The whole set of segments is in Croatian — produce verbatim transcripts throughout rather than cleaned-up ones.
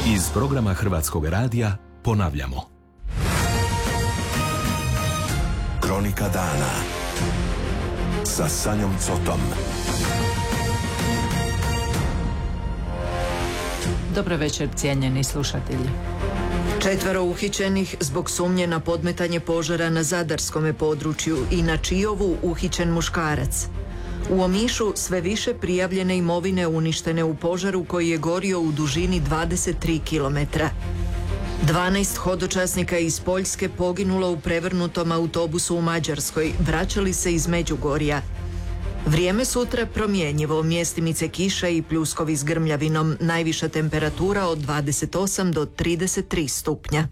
Iz programa Hrvatskog radija ponavljamo. Kronika dana sa Sanjom Cotom. Dobro večer, cijenjeni slušatelji. Četvero uhićenih zbog sumnje na podmetanje požara na Zadarskome području i na Čijovu uhićen muškarac. U Omišu sve više prijavljene imovine uništene u požaru koji je gorio u dužini dvadeset tri kilometra. dvanaest hodočasnika iz Poljske poginulo u prevrnutom autobusu u Mađarskoj, vraćali se iz Međugorja. Vrijeme sutra promjenjivo, mjestimice kiša i pljuskovi s grmljavinom, najviša temperatura od dvadeset osam do trideset tri stupnja.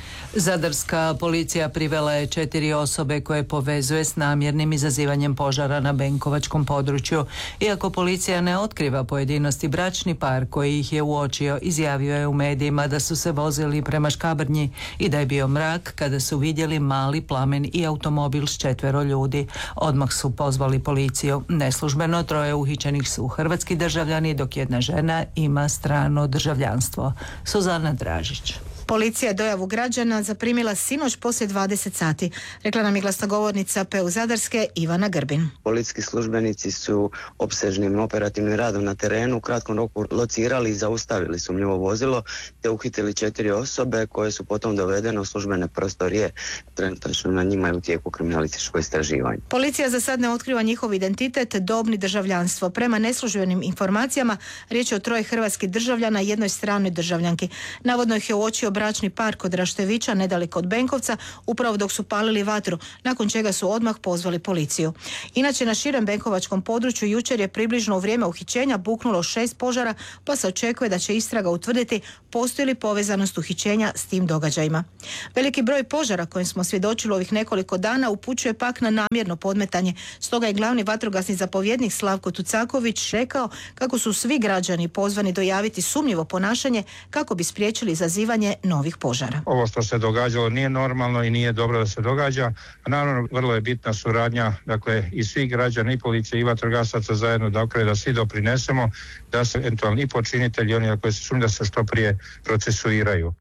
Zadarska policija privela je četiri osobe koje povezuje s namjernim izazivanjem požara na Benkovačkom području. Iako policija ne otkriva pojedinosti, bračni par koji ih je uočio izjavio je u medijima da su se vozili prema Škabrnji i da je bio mrak kada su vidjeli mali plamen i automobil s četvero ljudi. Odmah su pozvali policiju. Neslužbeno troje uhićenih su hrvatski državljani, dok jedna žena ima strano državljanstvo. Suzana Dražić. Policija je dojavu građana zaprimila sinoć poslije dvadeset sati, rekla nam je glasnogovornica P U Zadarske Ivana Grbin. Policijski službenici su opsežnim operativnim radom na terenu u kratkom roku locirali i zaustavili sumnjivo vozilo te uhitili četiri osobe koje su potom dovedene u službene prostorije. Trenutačno na njima je u tijeku kriminalističko istraživanje. Policija za sad ne otkriva njihov identitet, dobni državljanstvo. Prema neslužbenim informacijama riječ je o troje hrvatskih državljana i jednoj stranoj državljanki. Navodno ih je uočio bračni par kod Raštevića, nedaleko od Benkovca, upravo dok su palili vatru, nakon čega su odmah pozvali policiju. Inače, na širem benkovačkom području jučer je približno u vrijeme uhićenja buknulo šest požara, pa se očekuje da će istraga utvrditi postoji li povezanost uhićenja s tim događajima. Veliki broj požara kojim smo svjedočili ovih nekoliko dana upućuje pak na namjerno podmetanje. Stoga je glavni vatrogasni zapovjednik Slavko Tucaković rekao kako su svi građani pozvani dojaviti sumnjivo ponašanje kako bi spriječili izazivanje novih požara. Ovo što se događalo nije normalno i nije dobro da se događa. Naravno, vrlo je bitna suradnja, dakle, i svih građana, i policije, i vatrogasaca zajedno, dakle, da svi doprinesemo, da se eventualni počinitelji, oni koji se sumnja, da se što prije procesuiraju.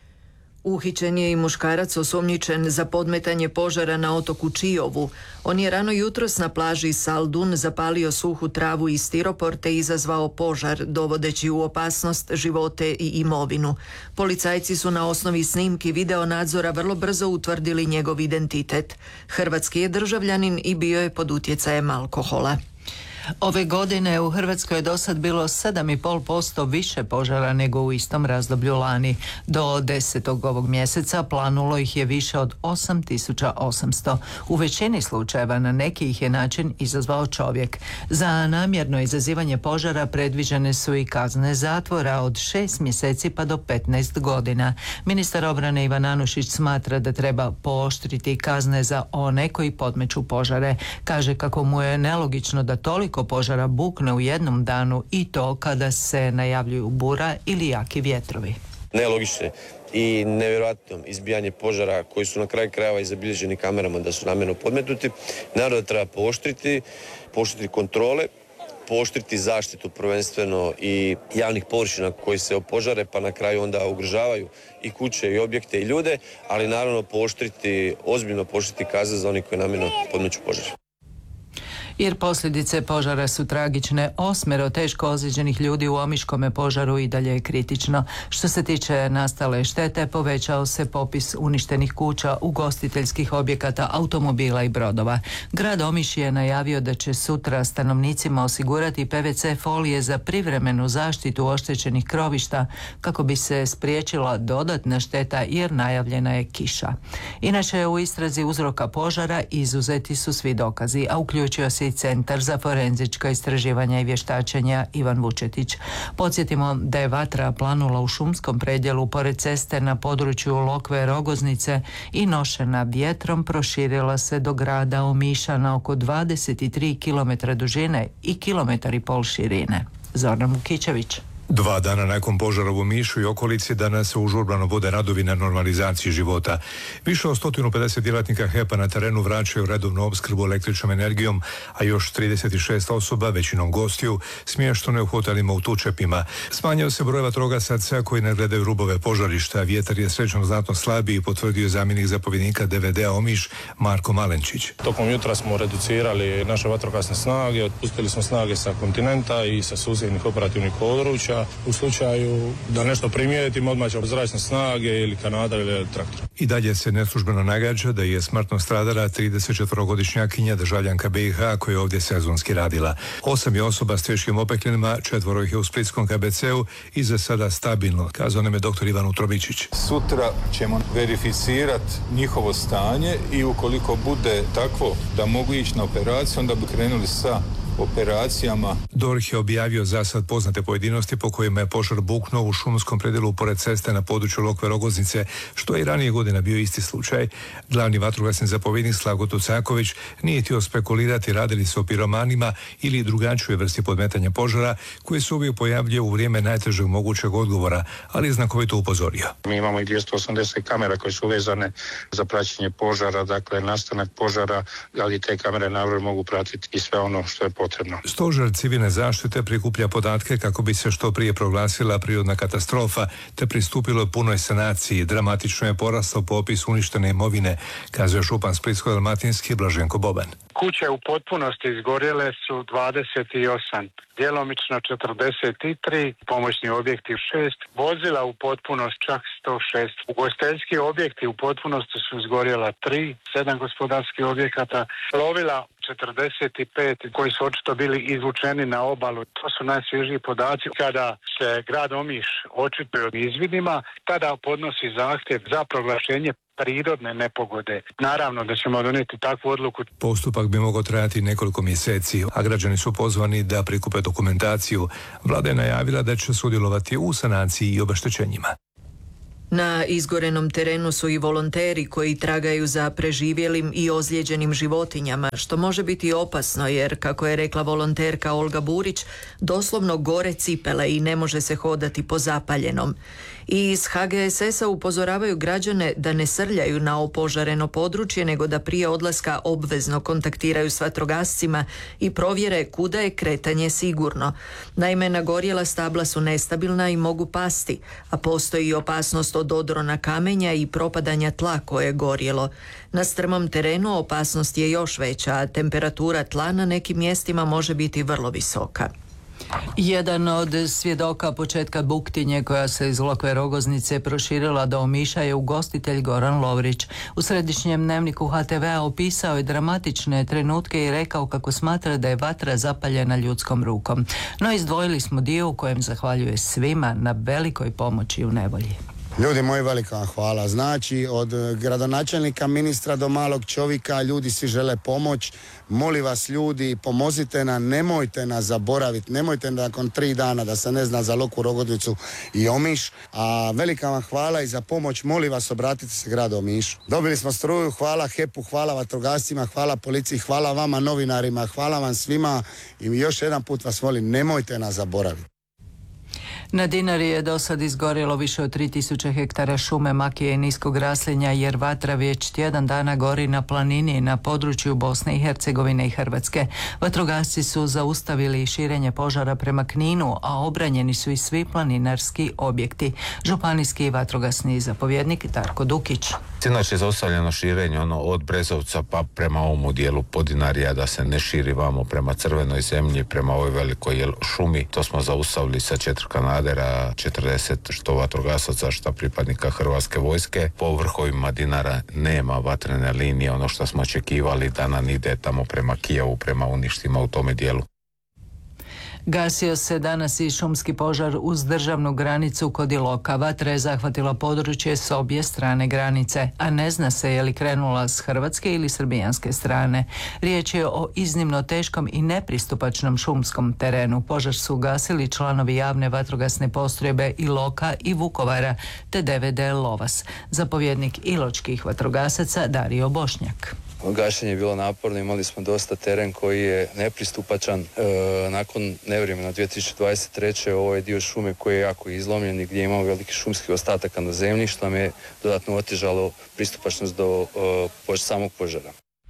Uhićen je i muškarac osumnjičen za podmetanje požara na otoku Čijovu. On je rano jutros na plaži Saldun zapalio suhu travu i stiropor te izazvao požar, dovodeći u opasnost živote i imovinu. Policajci su na osnovi snimki video nadzora vrlo brzo utvrdili njegov identitet. Hrvatski je državljanin i bio je pod utjecajem alkohola. Ove godine u Hrvatskoj je dosad bilo sedam i pol posto više požara nego u istom razdoblju lani. Do desetog ovog mjeseca planulo ih je više od osam tisuća osamsto. U većini slučajeva na neki ih je način izazvao čovjek. Za namjerno izazivanje požara predviđene su i kazne zatvora od šest mjeseci pa do petnaest godina. Ministar obrane Ivan Anušić smatra da treba pooštriti kazne za one koji podmeću požare. Kaže kako mu je nelogično da toliko požara bukne u jednom danu i to kada se najavljuju bura ili jaki vjetrovi. Nelogično i nevjerojatno izbijanje požara koji su na kraju krajeva i zabilježeni kamerama da su namjerno podmetnuti. Naravno da treba pooštriti, pooštriti kontrole, pooštriti zaštitu prvenstveno i javnih površina koji se opožare pa na kraju onda ugrožavaju i kuće i objekte i ljude, ali naravno pooštriti, ozbiljno pooštriti kazne za oni koji namjerno podmeću požar. Jer posljedice požara su tragične. Osmero teško ozlijeđenih ljudi u Omiškome požaru i dalje je kritično. Što se tiče nastale štete, povećao se popis uništenih kuća, ugostiteljskih objekata, automobila i brodova. Grad Omiš je najavio da će sutra stanovnicima osigurati P V C folije za privremenu zaštitu oštećenih krovišta kako bi se spriječila dodatna šteta jer najavljena je kiša. Inače, u istrazi uzroka požara izuzeti su svi dokazi, a uključio se i Centar za forenzička istraživanja i vještačenja Ivan Vučetić. Podsjetimo da je vatra planula u šumskom predjelu pored ceste na području Lokve Rogoznice i nošena vjetrom proširila se do grada Omiša na oko dvadeset tri kilometra dužine i kilometar i pol širine. Zorana Mukićević. Dva dana nakon požara u Omišu i okolici danas se užurbano vode radovi na normalizaciji života. Više od sto pedeset djelatnika H E P-a na terenu vraćaju redovnu opskrbu električnom energijom, a još trideset šest osoba, većinom gostiju, smješteno je u hotelima u Tučepima. Smanjio se broj vatrogasaca koji ne gledaju rubove požarišta. Vjetar je srećom znatno slabiji, potvrdio zamjenik zapovjednika D V D-a Omiš Marko Malenčić. Tokom jutra smo reducirali naše vatrogasne snage, otpustili smo snage sa kontinenta i sa susjednih operativnih područja. U slučaju da nešto primijetimo, odmah će zračne snage ili kanadar ili traktor. I dalje se neslužbeno nagađa da je smrtno stradala tridesetčetvorogodišnjakinja državljanka B i H koja je ovdje sezonski radila. Osam je osoba s teškim opekljenima, četvoro ih je u splitskom K B C-u i za sada stabilno, kazao nam je doktor Ivan Utrobičić. Sutra ćemo verificirati njihovo stanje i ukoliko bude takvo da mogu ići na operaciju, onda bi krenuli sa operacijama. D O R H je objavio za sad poznate pojedinosti po kojima je požar buknuo u šumskom predjelu pored ceste na području Lokve Rogoznice, što je i ranije godina bio isti slučaj. Glavni vatrogasni zapovjednik Slavko Tucaković nije htio spekulirati radili se o piromanima ili drugačijoj vrsti podmetanja požara koji se uvijek pojavljuje u vrijeme najtežeg mogućeg odgovora, ali je znakovito upozorio. Mi imamo i dvjesto osamdeset kamera koje su vezane za praćenje požara, dakle nastanak požara, ali te kamere naravno mogu pratiti i sve ono što je potrebno. Stožer civilne zaštite prikuplja podatke kako bi se što prije proglasila prirodna katastrofa te pristupilo punoj sanaciji. Dramatično je porastao popis uništene imovine, kazuje župan Splitsko-dalmatinski Blaženko Boban. Kuće u potpunosti izgorjele su dvadeset osam, djelomično četrdeset tri, pomoćni objekti šest, vozila u potpunosti čak sto šest. Ugostiteljski objekti u potpunosti su izgorjela tri, sedam gospodarskih objekata, plovila četrdeset pet koji su očito bili izvučeni na obalu. To su najsvježiji podaci. Kada se grad Omiš očituje od izvidima, tada podnosi zahtjev za proglašenje prirodne nepogode. Naravno da ćemo donijeti takvu odluku. Postupak bi mogao trajati nekoliko mjeseci, a građani su pozvani da prikupe dokumentaciju. Vlada je najavila da će sudjelovati u sanaciji i obeštećenjima. Na izgorenom terenu su i volonteri koji tragaju za preživjelim i ozlijeđenim životinjama, što može biti opasno jer, kako je rekla volonterka Olga Burić, doslovno gore cipele i ne može se hodati po zapaljenom. I iz H G S S-a upozoravaju građane da ne srljaju na opožareno područje, nego da prije odlaska obvezno kontaktiraju s vatrogascima i provjere kuda je kretanje sigurno. Naime, nagorjela stabla su nestabilna i mogu pasti, a postoji i opasnost od odrona kamenja i propadanja tla koje je gorjelo. Na strmom terenu opasnost je još veća, a temperatura tla na nekim mjestima može biti vrlo visoka. Jedan od svjedoka početka buktinje koja se iz Lokve Rogoznice proširila do Omiša je ugostitelj Goran Lovrić. U središnjem dnevniku H T V-a opisao je dramatične trenutke i rekao kako smatra da je vatra zapaljena ljudskom rukom. No izdvojili smo dio u kojem zahvaljuje svima na velikoj pomoći u nevolji. Ljudi moji, velika vam hvala. Znači, od gradonačelnika, ministra do malog čovjeka, ljudi svi žele pomoć. Molim vas ljudi, pomozite nam, nemojte nas zaboraviti, nemojte nakon tri dana da se ne zna za Lokvu Rogoznicu i Omiš. A velika vam hvala i za pomoć, molim vas, obratite se gradu Omišu. Dobili smo struju, hvala H E P-u, hvala vatrogascima, hvala policiji, hvala vama novinarima, hvala vam svima i još jedan put vas molim, nemojte nas zaboraviti. Na Dinari je do sad izgorjelo više od tri tisuće hektara šume, makije i niskog raslinja jer vatra već tjedan dana gori na planini na području Bosne i Hercegovine i Hrvatske. Vatrogasci su zaustavili širenje požara prema Kninu, a obranjeni su i svi planinarski objekti. Županijski vatrogasni zapovjednik Darko Dukić. Inače je zaustavljeno širenje ono od Brezovca pa prema ovom dijelu Podinarija, da se ne širi vamo prema Crvenoj zemlji, prema ovoj velikoj šumi. To smo zaustavili sa četiri kanadera, četrdeset što vatrogasaca, što pripadnika Hrvatske vojske. Po vrhovima Dinara nema vatrene linije, ono što smo očekivali da nam ide tamo prema Kijevu, prema uništima u tome dijelu. Gasio se danas i šumski požar uz državnu granicu kod Iloka. Vatra je zahvatila područje s obje strane granice, a ne zna se je li krenula s hrvatske ili srbijanske strane. Riječ je o iznimno teškom i nepristupačnom šumskom terenu. Požar su gasili članovi javne vatrogasne postrojbe Iloka i Vukovara te D V D Lovas. Zapovjednik iločkih vatrogasaca Dario Bošnjak. Gašenje je bilo naporno, imali smo dosta teren koji je nepristupačan. E, nakon nevrijeme na dvije tisuće dvadeset treće. Ovo je dio šume koji je jako izlomljen i gdje imamo veliki šumskih ostataka na zemlji, što nam je dodatno otežalo pristupačnost do uh, samog požara.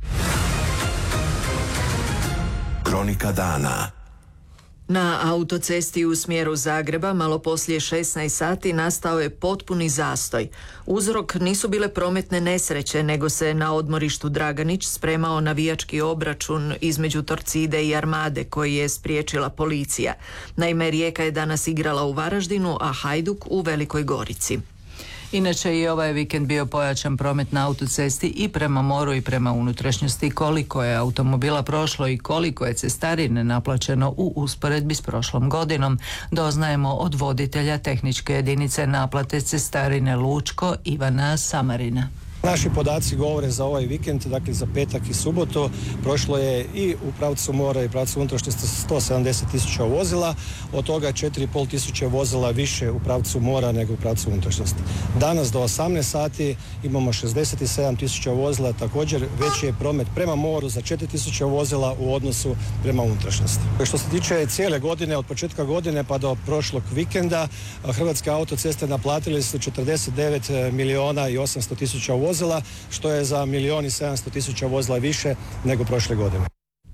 Kronika dana. Na autocesti u smjeru Zagreba malo poslije šesnaest sati nastao je potpuni zastoj. Uzrok nisu bile prometne nesreće, nego se na odmorištu Draganić spremao navijački obračun između Torcide i Armade koji je spriječila policija. Naime, Rijeka je danas igrala u Varaždinu, a Hajduk u Velikoj Gorici. Inače i ovaj vikend bio pojačan promet na autocesti i prema moru i prema unutrašnjosti. Koliko je automobila prošlo i koliko je cestarine naplaćeno u usporedbi s prošlom godinom, doznajemo od voditelja tehničke jedinice naplate cestarine Lučko Ivana Samarina. Naši podaci govore za ovaj vikend, dakle za petak i subotu, prošlo je i u pravcu mora i pravcu unutrašnjosti sto sedamdeset tisuća vozila, od toga četiri i pol tisuće vozila više u pravcu mora nego u pravcu unutrašnjosti. Danas do osamnaest sati imamo šezdeset sedam tisuća vozila, također veći je promet prema moru za četiri tisuće vozila u odnosu prema unutrašnjosti. Što se tiče cijele godine, od početka godine pa do prošlog vikenda, Hrvatske autoceste naplatili su četrdeset devet milijuna i osamsto tisuća vozila, što je za milijun i sedamsto tisuća vozila više nego prošle godine.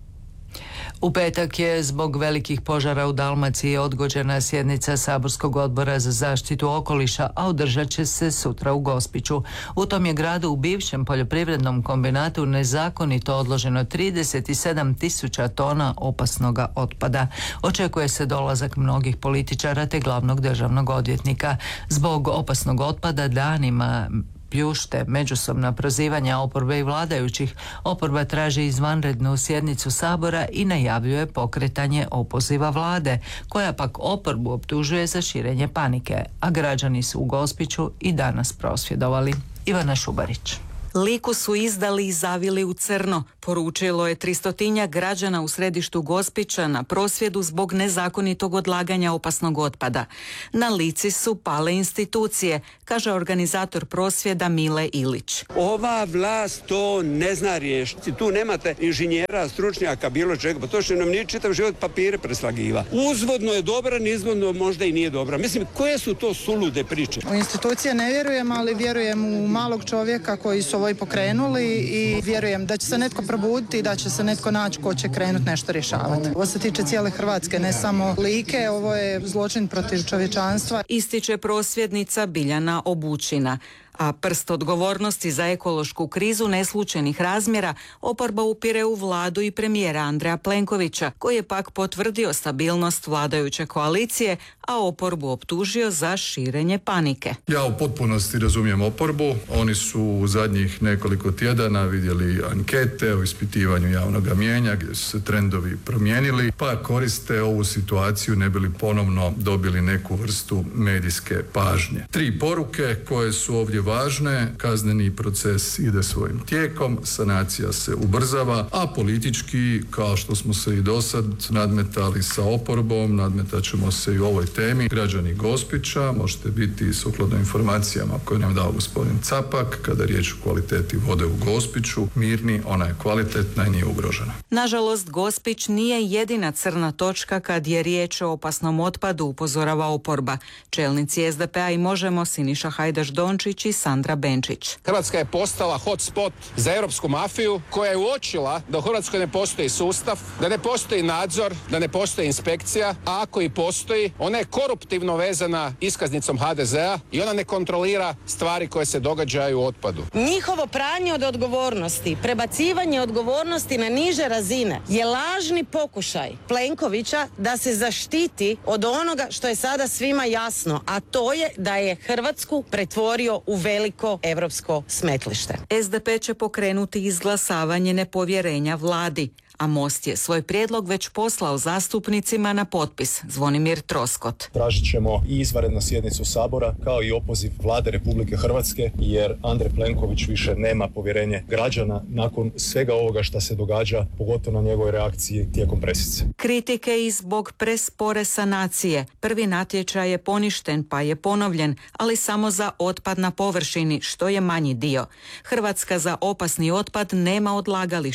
U petak je zbog velikih požara u Dalmaciji odgođena sjednica Saborskog odbora za zaštitu okoliša, a održat će se sutra u Gospiću. U tom je gradu u bivšem poljoprivrednom kombinatu nezakonito odloženo trideset sedam tisuća tona opasnoga otpada. Očekuje se dolazak mnogih političara te glavnog državnog odvjetnika. Zbog opasnog otpada danima pljušte međusobna prozivanja oporbe i vladajućih, oporba traži izvanrednu sjednicu Sabora i najavljuje pokretanje opoziva vlade, koja pak oporbu optužuje za širenje panike, a građani su u Gospiću i danas prosvjedovali. Ivana Šubarić. Liku su izdali i zavili u crno, poručilo je tristotinja građana u središtu Gospića na prosvjedu zbog nezakonitog odlaganja opasnog otpada. Na Lici su pale institucije, kaže organizator prosvjeda Mile Ilić. Ova vlast to ne zna riješiti. Tu nemate inženjera, stručnjaka, bilo čega, pa to što nam nije čitav život papire preslagiva. Uzvodno je dobra, nizvodno možda i nije dobra. Mislim, koje su to sulude priče? U institucije ne vjerujem, ali vjerujem u malog čovjeka koji su ovo i pokrenuli i vjerujem da će se netko probuditi i da će se netko naći ko će krenuti nešto rješavati. Ovo se tiče cijele Hrvatske, ne samo Like, ovo je zločin protiv čovječanstva. Ističe prosvjednica Biljana Obučina. A prst odgovornosti za ekološku krizu neslučajnih razmjera oporba upire u vladu i premijera Andreja Plenkovića, koji je pak potvrdio stabilnost vladajuće koalicije, a oporbu optužio za širenje panike. Ja u potpunosti razumijem oporbu. Oni su u zadnjih nekoliko tjedana vidjeli ankete o ispitivanju javnog mnijenja gdje su se trendovi promijenili, pa koriste ovu situaciju ne bili ponovno dobili neku vrstu medijske pažnje. Tri poruke koje su ovdje važne: kazneni proces ide svojim tijekom, sanacija se ubrzava, a politički, kao što smo se i dosad nadmetali sa oporbom, nadmetat ćemo se i u ovoj temi. Građani Gospića, možete biti sukladno informacijama koje nam dao gospodin Capak, kada je riječ o kvaliteti vode u Gospiću, mirni, ona je kvalitetna i nije ugrožena. Nažalost, Gospić nije jedina crna točka kad je riječ o opasnom otpadu, upozorava oporba. Čelnici es de pe a i Možemo, Siniša Hajdaš-Dončić i Sandra Benčić. Hrvatska je postala hotspot za europsku mafiju koja je uočila da u Hrvatskoj ne postoji sustav, da ne postoji nadzor, da ne postoji inspekcija, a ako i postoji, ona je koruptivno vezana iskaznicom ha de ze a i ona ne kontrolira stvari koje se događaju u otpadu. Njihovo pranje od odgovornosti, prebacivanje odgovornosti na niže razine je lažni pokušaj Plenkovića da se zaštiti od onoga što je sada svima jasno, a to je da je Hrvatsku pretvorio u veliko europsko smetlište. es de pe će pokrenuti izglasavanje nepovjerenja vladi, a Most je svoj prijedlog već poslao zastupnicima na potpis. Zvonimir Troskot. Tražit ćemo i izvanrednu sjednicu Sabora, kao i opoziv vlade Republike Hrvatske, jer Andrej Plenković više nema povjerenje građana nakon svega ovoga što se događa, pogotovo na njegovoj reakciji tijekom presice. Kritike i zbog prespore sanacije. Prvi natječaj je poništen pa je ponovljen, ali samo za otpad na površini, što je manji dio. Hrvatska za opasni otpad nema odlagalište,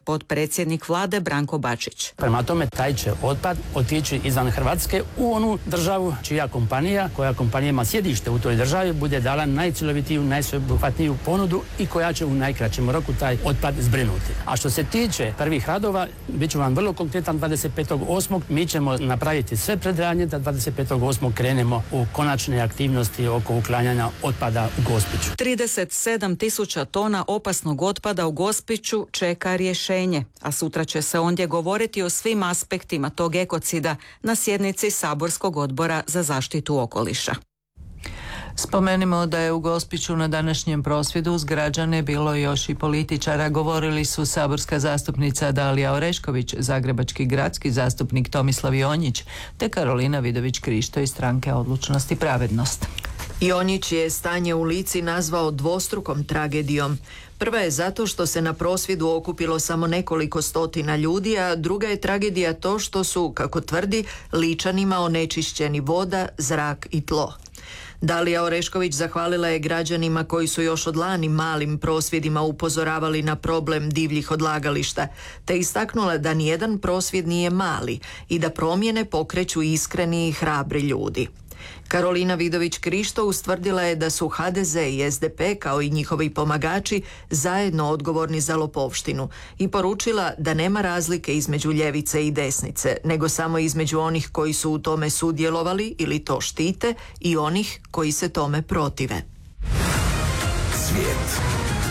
potpredsjednik vlade Branko Bačić. Prema tome, taj će otpad otići izvan Hrvatske u onu državu čija kompanija, koja kompanija ima sjedište u toj državi, bude dala najcjelovitiju, najsveobuhvatniju ponudu i koja će u najkraćem roku taj otpad zbrinuti. A što se tiče prvih radova, bit ću vam vrlo konkretan, dvadeset petog osmog mi ćemo napraviti sve predradnje da dvadeset petog osmog krenemo u konačne aktivnosti oko uklanjanja otpada u Gospiću. trideset sedam tisuća tona opasnog otpada u Gospiću čeka rješenje, a sutra će se ondje govoriti o svim aspektima tog ekocida na sjednici Saborskog odbora za zaštitu okoliša. Spomenimo da je u Gospiću na današnjem prosvjedu uz građane bilo još i političara. Govorili su saborska zastupnica Dalija Orešković, zagrebački gradski zastupnik Tomislav Jonjić te Karolina Vidović Krišto iz stranke Odlučnost i pravednost. Jonjić je stanje u Lici nazvao dvostrukom tragedijom. Prva je zato što se na prosvjedu okupilo samo nekoliko stotina ljudi, a druga je tragedija to što su, kako tvrdi, Ličanima onečišćeni voda, zrak i tlo. Dalija Orešković zahvalila je građanima koji su još od lani malim prosvjedima upozoravali na problem divljih odlagališta, te istaknula da nijedan prosvjed nije mali i da promjene pokreću iskreni i hrabri ljudi. Karolina Vidović Krišto ustvrdila je da su ha de ze i es de pe kao i njihovi pomagači zajedno odgovorni za lopovštinu i poručila da nema razlike između ljevice i desnice, nego samo između onih koji su u tome sudjelovali ili to štite i onih koji se tome protive. Svijet.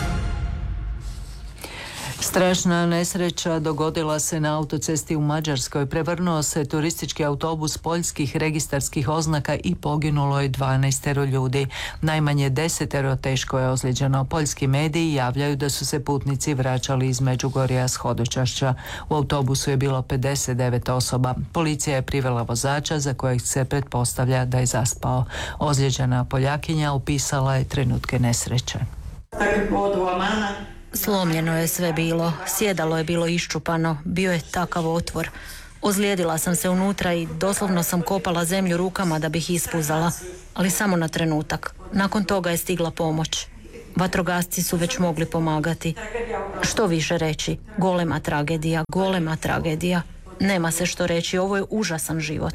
Strašna nesreća dogodila se na autocesti u Mađarskoj. Prevrnuo se turistički autobus poljskih registarskih oznaka i poginulo je dvanaestero ljudi. Najmanje desetero teško je ozlijeđeno. Poljski mediji javljaju da su se putnici vraćali iz Međugorja s hodočašća. U autobusu je bilo pedeset devet osoba. Policija je privela vozača za kojeg se pretpostavlja da je zaspao. Ozlijeđena Poljakinja opisala je trenutke nesreće. Slomljeno je sve bilo, sjedalo je bilo iščupano, bio je takav otvor. Ozlijedila sam se unutra i doslovno sam kopala zemlju rukama da bih ispuzala, ali samo na trenutak. Nakon toga je stigla pomoć. Vatrogasci su već mogli pomagati. Što više reći? Golema tragedija, golema tragedija. Nema se što reći, ovo je užasan život.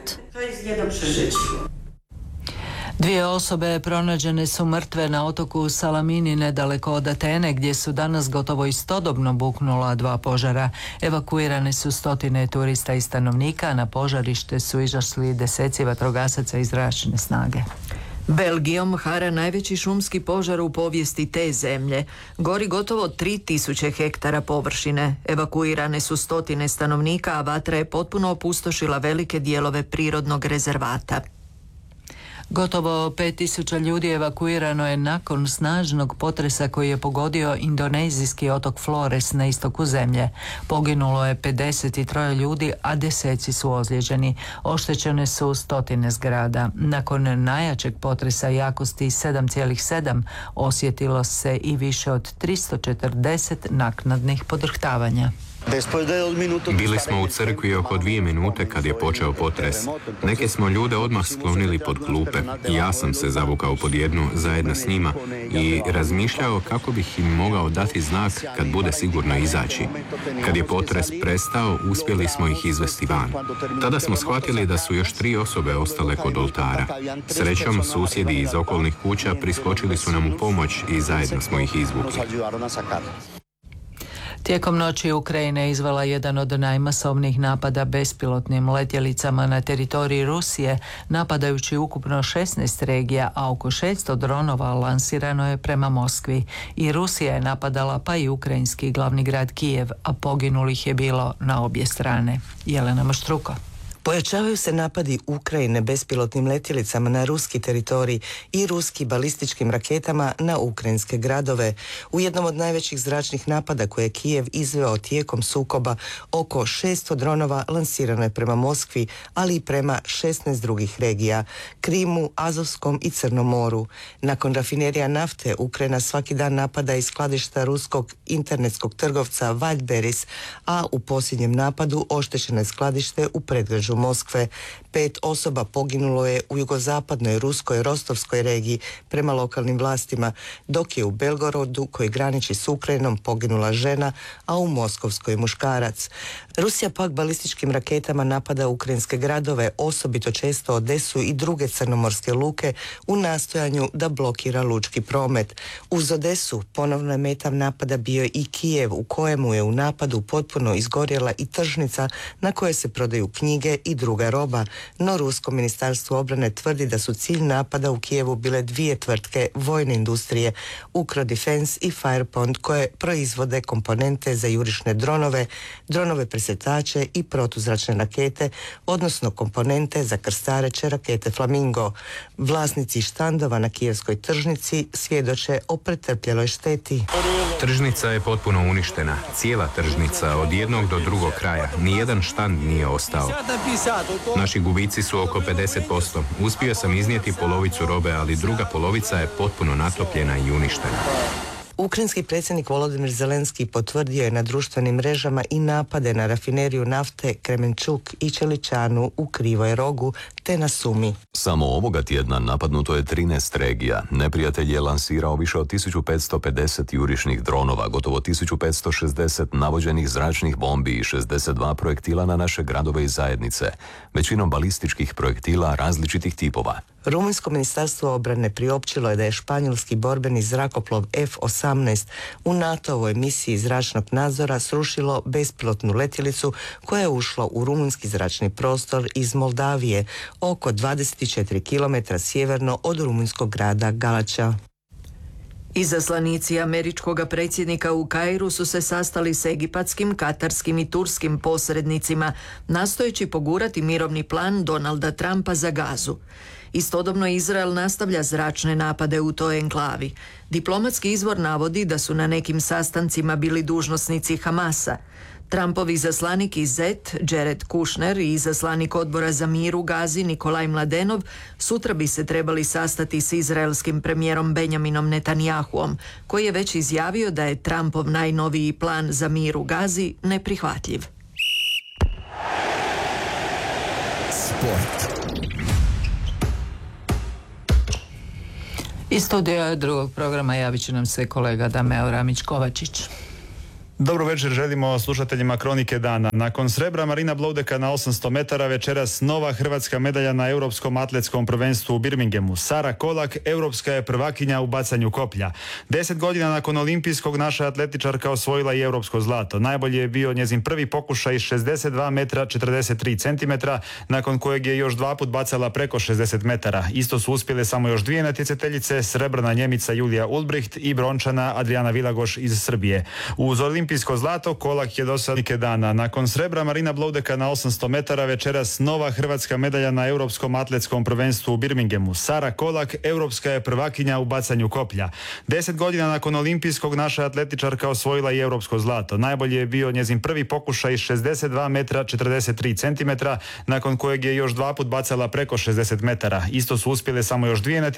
Dvije osobe pronađene su mrtve na otoku Salamini nedaleko od Atene, gdje su danas gotovo istodobno buknula dva požara. Evakuirane su stotine turista i stanovnika, na požarište su izašli deseci vatrogasaca i zračne snage. Belgijom hara najveći šumski požar u povijesti te zemlje. Gori gotovo tri tisuće hektara površine. Evakuirane su stotine stanovnika, a vatra je potpuno opustošila velike dijelove prirodnog rezervata. Gotovo pet tisuća ljudi evakuirano je nakon snažnog potresa koji je pogodio indonezijski otok Flores na istoku zemlje. Poginulo je pedeset tri ljudi, a deseci su ozlijeđeni. Oštećene su stotine zgrada. Nakon najjačeg potresa jakosti sedam zarez sedam osjetilo se i više od tristo četrdeset naknadnih podrhtavanja. Bili smo u crkvi oko dvije minute kad je počeo potres. Neke smo ljude odmah sklonili pod klupe. Ja sam se zavukao pod jednu zajedno s njima i razmišljao kako bih im mogao dati znak kad bude sigurno izaći. Kad je potres prestao, uspjeli smo ih izvesti van. Tada smo shvatili da su još tri osobe ostale kod oltara. Srećom, susjedi iz okolnih kuća priskočili su nam u pomoć i zajedno smo ih izvukli. Tijekom noći Ukrajina je izvela jedan od najmasovnijih napada bespilotnim letjelicama na teritoriji Rusije, napadajući ukupno šesnaest regija, a oko šesto dronova lansirano je prema Moskvi. I Rusija je napadala pa i ukrajinski glavni grad Kijev, a poginulih je bilo na obje strane. Jelena Maštruko. Pojačavaju se napadi Ukrajine bespilotnim letjelicama na ruski teritorij i ruski balističkim raketama na ukrajinske gradove. U jednom od najvećih zračnih napada koje je Kijev izveo tijekom sukoba, oko šesto dronova lansirano je prema Moskvi, ali i prema šesnaest drugih regija, Krimu, Azovskom i Crnom moru. Nakon rafinerija nafte, Ukrajina svaki dan napada iz skladišta ruskog internetskog trgovca Wildberries, a u posljednjem napadu oštećeno je skladište u predgrađu Moskve. Pet osoba poginulo je u jugozapadnoj ruskoj Rostovskoj regiji prema lokalnim vlastima, dok je u Belgorodu, koji graniči s Ukrajinom, poginula žena, a u Moskovskoj muškarac. Rusija pak balističkim raketama napada ukrajinske gradove, osobito često Odesu i druge crnomorske luke, u nastojanju da blokira lučki promet. Uz Odesu ponovno je meta napada bio i Kijev, u kojemu je u napadu potpuno izgorjela i tržnica na kojoj se prodaju knjige i druga roba, no Rusko ministarstvo obrane tvrdi da su cilj napada u Kijevu bile dvije tvrtke vojne industrije, Ukrodefense i Firepond, koje proizvode komponente za jurišne dronove, dronove presretače i protuzračne rakete, odnosno komponente za krstareće rakete Flamingo. Vlasnici štandova na kijevskoj tržnici svjedoče o pretrpljeloj šteti. Tržnica je potpuno uništena. Cijela tržnica od jednog do drugog kraja. Nijedan štand nije ostao. Naši gubici su oko pedeset posto. Uspio sam iznijeti polovicu robe, ali druga polovica je potpuno natopljena i uništena. Ukrajinski predsjednik Volodymyr Zelenski potvrdio je na društvenim mrežama i napade na rafineriju nafte Kremenčuk i Čeličanu u Krivoj Rogu te na Sumi. Samo ovoga tjedna napadnuto je trinaest regija. Neprijatelj je lansirao više od tisuću petsto pedeset jurišnih dronova, gotovo tisuću petsto šezdeset navođenih zračnih bombi i šezdeset dva projektila na naše gradove i zajednice, većinom balističkih projektila različitih tipova. Rumunjsko ministarstvo obrane priopćilo je da je španjolski borbeni zrakoplov F osamnaest u NATO-ovoj misiji zračnog nadzora srušilo bespilotnu letjelicu koja je ušla u rumunjski zračni prostor iz Moldavije, oko dvadeset četiri kilometra sjeverno od rumunjskog grada Galača. Izaslanici američkog predsjednika u Kairu su se sastali s egipatskim, katarskim i turskim posrednicima, nastojeći pogurati mirovni plan Donalda Trumpa za Gazu. Istodobno Izrael nastavlja zračne napade u toj enklavi. Diplomatski izvor navodi da su na nekim sastancima bili dužnosnici Hamasa. Trumpov izaslanik iz Zet, Jared Kushner, i izaslanik odbora za mir u Gazi, Nikolaj Mladenov, sutra bi se trebali sastati s izraelskim premijerom Benjaminom Netanjahuom, koji je već izjavio da je Trumpov najnoviji plan za mir u Gazi neprihvatljiv. Sport. Iz studija drugog programa javit će nam se kolega Dameo Ramić-Kovačić. Dobro večer želimo slušateljima Kronike dana. Nakon srebra Marina Bloudeka na osamsto metara, večeras nova hrvatska medalja na Europskom atletskom prvenstvu u Birminghamu. Sara Kolak, europska je prvakinja u bacanju koplja. Deset godina nakon olimpijskog naša atletičarka osvojila i europsko zlato. Najbolji je bio njezin prvi pokušaj iz šezdeset dva metra četrdeset tri centimetra, nakon kojeg je još dva put bacala preko šezdeset metara. Isto su uspjele samo još dvije natjecateljice, srebrna Njemica Julija Ulbricht i brončana Adriana Vilagoš iz Srbije. Uz olimpijsko zlato Kolak je dosadnike dana. Nakon srebra Marina Bloudeka na osamsto metara, večeras nova hrvatska medalja na Europskom atletskom prvenstvu u Birminghamu. Sara Kolak, europska je prvakinja u bacanju koplja. Deset godina nakon olimpijskog naša atletičarka osvojila i europsko zlato. Najbolji je bio njezin prvi pokušaj iz šezdeset dva metra četrdeset tri centimetra, nakon kojeg je još dva put bacala preko šezdeset metara. Isto su uspjele samo još dvije natjecateljice,